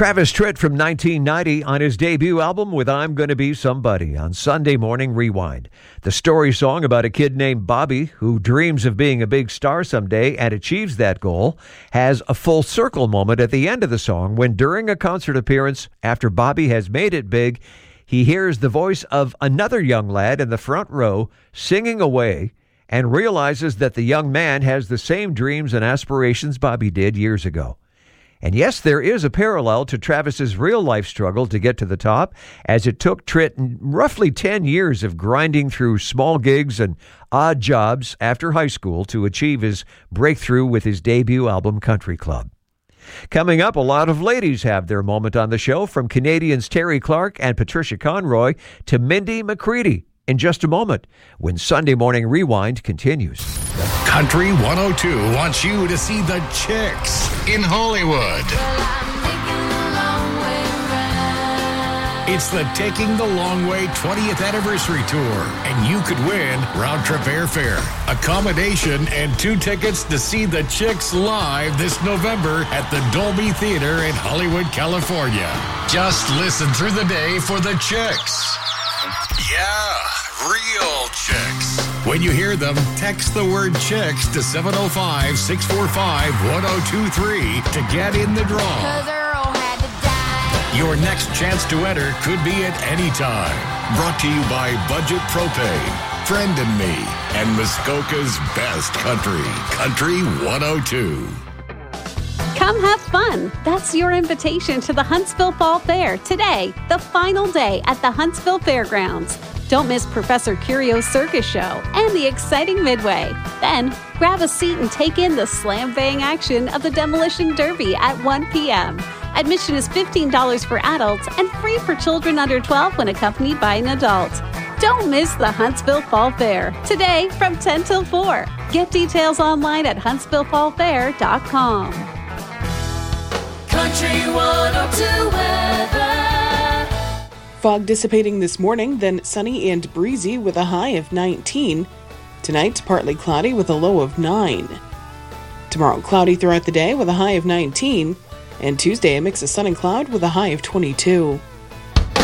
Travis Tritt from 1990 on his debut album with I'm Gonna Be Somebody on Sunday Morning Rewind. The story song about a kid named Bobby who dreams of being a big star someday and achieves that goal has a full circle moment at the end of the song when during a concert appearance after Bobby has made it big, he hears the voice of another young lad in the front row singing away and realizes that the young man has the same dreams and aspirations Bobby did years ago. And yes, there is a parallel to Travis's real-life struggle to get to the top, as it took Tritt roughly 10 years of grinding through small gigs and odd jobs after high school to achieve his breakthrough with his debut album, Country Club. Coming up, a lot of ladies have their moment on the show, from Canadians Terry Clark and Patricia Conroy to Mindy McCready, in just a moment when Sunday Morning Rewind continues. Country 102 wants you to see the Chicks in Hollywood. It's the Taking the Long Way 20th Anniversary Tour, and you could win round-trip airfare, accommodation, and 2 tickets to see the Chicks live this November at the Dolby Theater in Hollywood, California. Just listen through the day for the Chicks. Yeah, real Chicks. When you hear them, text the word Chicks to 705-645-1023 to get in the draw. Your next chance to enter could be at any time. Brought to you by Budget Propane, Friend and Me, and Muskoka's Best Country, Country 102. Come have fun. That's your invitation to the Huntsville Fall Fair today, the final day at the Huntsville Fairgrounds. Don't miss Professor Curio's circus show and the exciting Midway. Then, grab a seat and take in the slam-bang action of the Demolition Derby at 1 p.m. Admission is $15 for adults and free for children under 12 when accompanied by an adult. Don't miss the Huntsville Fall Fair today from 10 till 4. Get details online at huntsvillefallfair.com. Country 102 weather. Fog dissipating this morning, then sunny and breezy with a high of 19. Tonight, partly cloudy with a low of 9. Tomorrow, cloudy throughout the day with a high of 19. And Tuesday, a mix of sun and cloud with a high of 22.